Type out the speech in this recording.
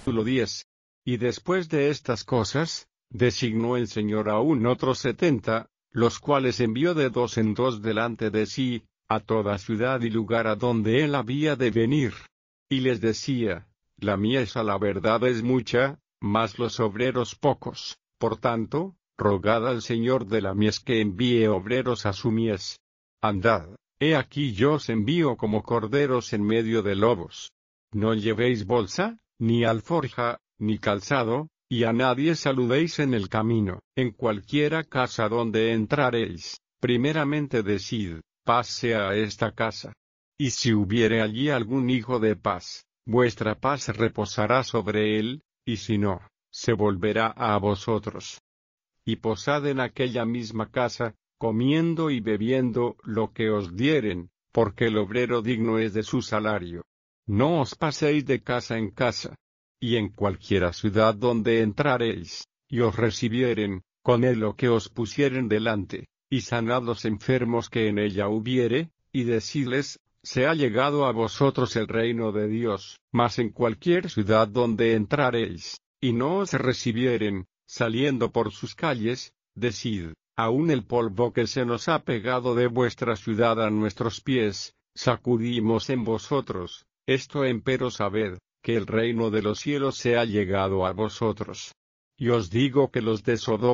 Capítulo 10. Y después de estas cosas, designó el Señor aún otros 70, los cuales envió de dos en dos delante de sí, a toda ciudad y lugar a donde él había de venir. Y les decía: la mies a la verdad es mucha, mas los obreros pocos. Por tanto, rogad al Señor de la mies que envíe obreros a su mies. Andad, he aquí yo os envío como corderos en medio de lobos. No llevéis bolsa, ni alforja, ni calzado, y a nadie saludéis en el camino. En cualquiera casa donde entrareis, primeramente decid: paz sea a esta casa. Y si hubiere allí algún hijo de paz, vuestra paz reposará sobre él, y si no, se volverá a vosotros. Y posad en aquella misma casa, comiendo y bebiendo lo que os dieren, porque el obrero digno es de su salario. No os paséis de casa en casa. Y en cualquiera ciudad donde entrareis, y os recibieren, comed lo que os pusieren delante, y sanad los enfermos que en ella hubiere, y decidles: se ha llegado a vosotros el reino de Dios. Mas en cualquier ciudad donde entrareis, y no os recibieren, saliendo por sus calles, decid: aun el polvo que se nos ha pegado de vuestra ciudad a nuestros pies, sacudimos en vosotros. Esto empero sabed, que el reino de los cielos se ha llegado a vosotros. Y os digo que los de Sodoma